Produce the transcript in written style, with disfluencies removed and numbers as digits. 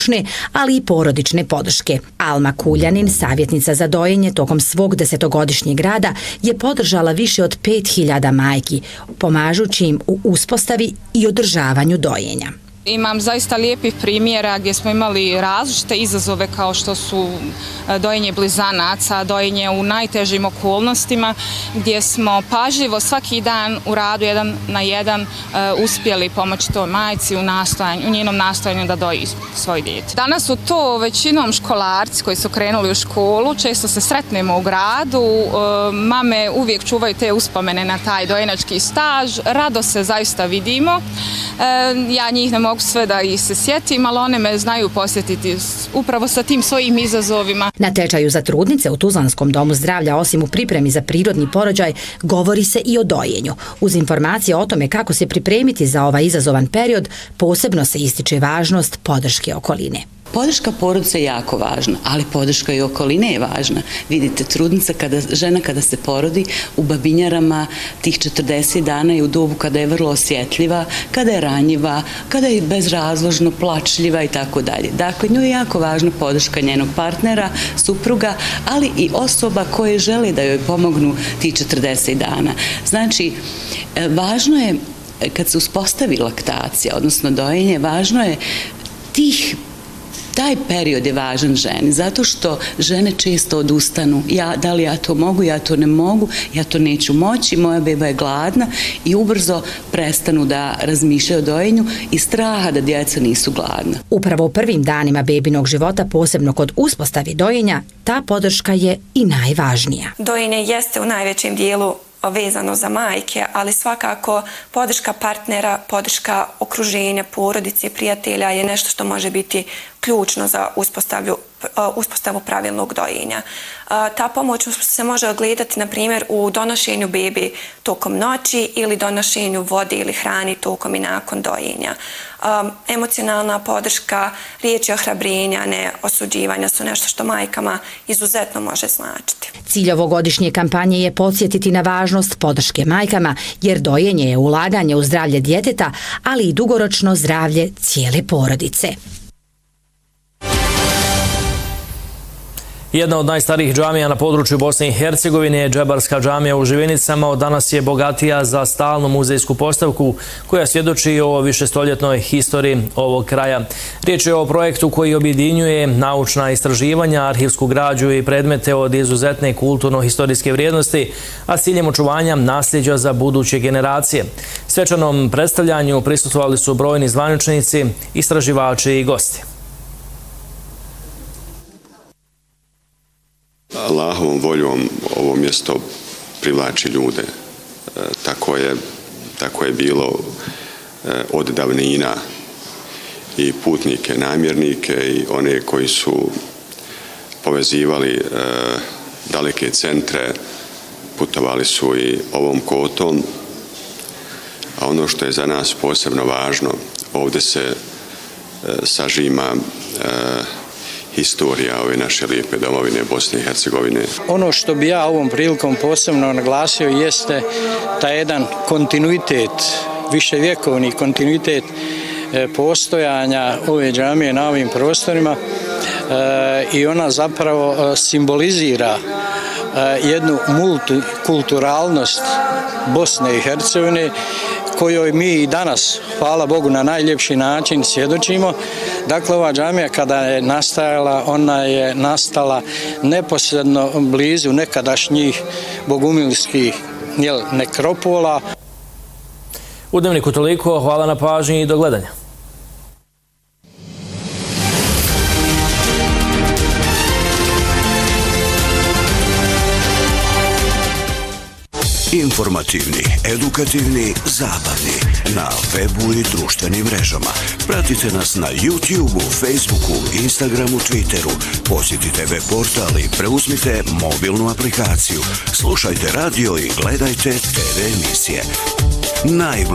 ali i porodične podrške. Alma Kuljanin, savjetnica za dojenje, tokom svog 10-godišnjeg rada je podržala više od 5000 majki, pomažući im u uspostavi i održavanju dojenja. Imam zaista lijepih primjera gdje smo imali različite izazove kao što su dojenje blizanaca, dojenje u najtežim okolnostima, gdje smo pažljivo svaki dan u radu 1 na 1 uspjeli pomoći toj majci u njenom nastojanju da doji svoj dijete. Danas su to većinom školarci koji su krenuli u školu, često se sretnemo u gradu, mame uvijek čuvaju te uspomene na taj dojenački staž, rado se zaista vidimo. Ja njih ne mogu sve da ih se sjetim, ali one me znaju posjetiti upravo sa tim svojim izazovima. Na tečaju za trudnice u Tuzlanskom domu zdravlja, osim u pripremi za prirodni porođaj, govori se i o dojenju. Uz informacije o tome kako se pripremiti za ovaj izazovan period, posebno se ističe važnost podrške okoline. Podrška porodice je jako važna, ali podrška i okoline je važna. Vidite, trudnica, žena kada se porodi u babinjarama tih 40 dana je u dobu kada je vrlo osjetljiva, kada je ranjiva, kada je bezrazložno plačljiva i tako dalje. Dakle, njoj je jako važna podrška njenog partnera, supruga, ali i osoba koje žele da joj pomognu tih 40 dana. Znači, važno je, kad se uspostavi laktacija, odnosno dojenje, važno je taj period je važan ženi, zato što žene često odustanu. Da li ja to mogu, ja to ne mogu, ja to neću moći, moja beba je gladna i ubrzo prestanu da razmišljaju o dojenju i straha da djeca nisu gladna. Upravo u prvim danima bebinog života, posebno kod uspostavi dojenja, ta podrška je i najvažnija. Dojenje jeste u najvećem dijelu vezano za majke, ali svakako podrška partnera, podrška okruženja, porodice, prijatelja je nešto što može biti ključno za uspostavu pravilnog dojenja. Ta pomoć se može ogledati, na primjer, u donošenju bebi tokom noći ili donošenju vode ili hrani tokom i nakon dojenja. Emocionalna podrška, riječi ohrabrenja, ne osuđivanja su nešto što majkama izuzetno može značiti. Cilj ovogodišnje kampanje je podsjetiti na važnost podrške majkama, jer dojenje je ulaganje u zdravlje djeteta, ali i dugoročno zdravlje cijele porodice. Jedna od najstarijih džamija na području Bosne i Hercegovine je Džebarska džamija u Živinicama. Od danas je bogatija za stalnu muzejsku postavku koja svjedoči o višestoljetnoj historiji ovog kraja. Riječ je o projektu koji objedinjuje naučna istraživanja, arhivsku građu i predmete od izuzetne kulturno-historijske vrijednosti, a s ciljem očuvanja nasljeđa za buduće generacije. Svečanom predstavljanju prisustvovali su brojni zvaničnici, istraživači i gosti. Allahovom voljom ovo mjesto privlači ljude. Tako je bilo od davnina, i putnike, namjernike i one koji su povezivali daleke centre, putovali su i ovom kotom. A ono što je za nas posebno važno, ovdje se sažima historija ove naše lijepe domovine Bosne i Hercegovine. Ono što bi ja ovom prilikom posebno naglasio jeste taj jedan kontinuitet, viševjekovni kontinuitet postojanja ove džamije na ovim prostorima i ona zapravo simbolizira jednu multikulturalnost Bosne i Hercegovine kojoj mi i danas, hvala Bogu, na najljepši način svjedočimo. Dakle, ova džamija kada je nastajala, ona je nastala neposredno blizu nekadašnjih bogumilskih nekropola. U Dnevniku toliko, hvala na pažnji i do gledanja. Informativni, edukativni, zabavni. Na webu i društvenim mrežama. Pratite nas na YouTubeu, Facebooku, Instagramu, Twitteru. Posjetite web portal i preuzmite mobilnu aplikaciju. Slušajte radio i gledajte TV emisije.